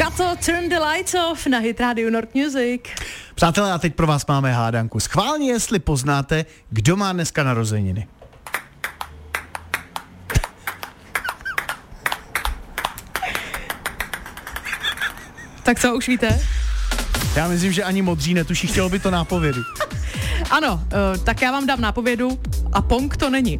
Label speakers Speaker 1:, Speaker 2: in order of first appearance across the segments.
Speaker 1: Kato, Turn the Lights Off na Hit Radio Nord Music.
Speaker 2: Přátelé, a teď pro vás máme hádanku. Schválně, jestli poznáte, kdo má dneska narozeniny.
Speaker 1: Tak co, už víte?
Speaker 2: Já myslím, že ani modří netuší, chtělo by to nápovědu.
Speaker 1: Ano, tak já vám dám nápovědu a Pong to není.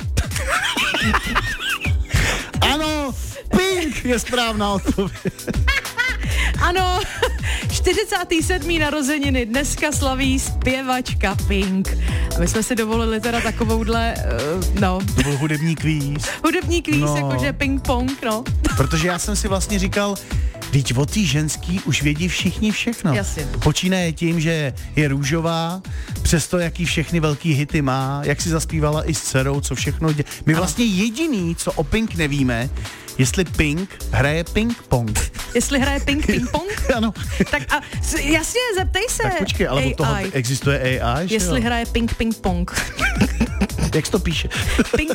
Speaker 2: Ano, Pink je správná odpověď.
Speaker 1: Ano, 47. narozeniny dneska slaví zpěvačka Pink. A my jsme si dovolili teda takovouhle,
Speaker 2: To byl hudební kvíz.
Speaker 1: hudební kvíz, jakože ping-pong,
Speaker 2: Protože já jsem si vlastně říkal, vždyť o té ženský už vědí všichni všechno.
Speaker 1: Jasně.
Speaker 2: Počínaje tím, že je růžová, přesto jaký všechny velký hity má, jak si zaspívala i s dcerou, co všechno My vlastně jediný, co o Pink nevíme, jestli Pink hraje ping-pong.
Speaker 1: Jestli hraje ping-pong?
Speaker 2: Ano.
Speaker 1: Tak a jasně, zeptej se.
Speaker 2: Tak počkej, ale od toho existuje AI, že
Speaker 1: jestli
Speaker 2: jo?
Speaker 1: hraje ping-pong.
Speaker 2: Jak se to píše?
Speaker 1: Ping.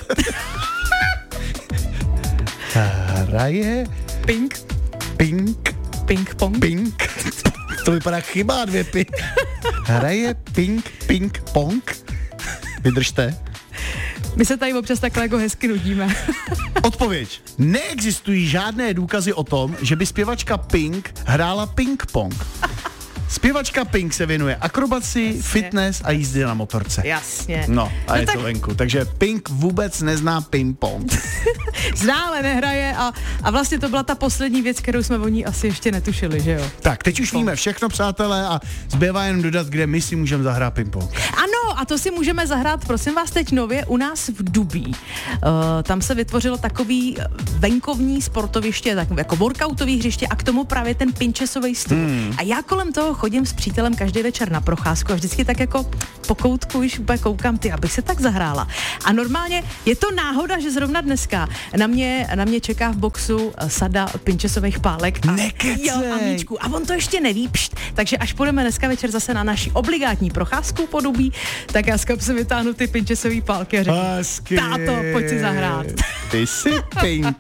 Speaker 2: Hraje
Speaker 1: Ping-pong.
Speaker 2: Pink. To vypadá chyba, 2 pi. Hraje ping-pong. Vydržte.
Speaker 1: My se tady občas takhle jako hezky nudíme.
Speaker 2: Odpověď. Neexistují žádné důkazy o tom, že by zpěvačka Pink hrála ping-pong. Zpěvačka Pink se věnuje akrobaci, fitness a jízdě na motorce.
Speaker 1: Jasně.
Speaker 2: No, a je
Speaker 1: tak
Speaker 2: to venku. Takže Pink vůbec nezná ping-pong.
Speaker 1: zná, ale nehraje a vlastně to byla ta poslední věc, kterou jsme o ní asi ještě netušili, že jo?
Speaker 2: Tak, teď už víme všechno, přátelé, a zbývá jen dodat, kde my si můžeme zahrát ping-pong.
Speaker 1: Ano, a to si můžeme zahrát, prosím vás, teď nově u nás v Dubí. Tam se vytvořilo takový venkovní sportoviště, tak jako workoutový hřiště a k tomu právě ten pinčesový stůl. A já kolem toho chodím s přítelem každý večer na procházku a vždycky tak jako po koutku už úplně koukám, abych se tak zahrála. A normálně je to náhoda, že zrovna dneska na mě čeká v boxu sada pinčesových pálek.
Speaker 2: Nekecej.
Speaker 1: Jo, Amíčku. A on to ještě neví, takže až půjdeme dneska večer zase na naši obligátní procházku po Dubí, tak já z kapsy vytáhnu ty pinčesový pálky a řeknu, táto, pojď si zahrát.
Speaker 2: Ty jsi Pink.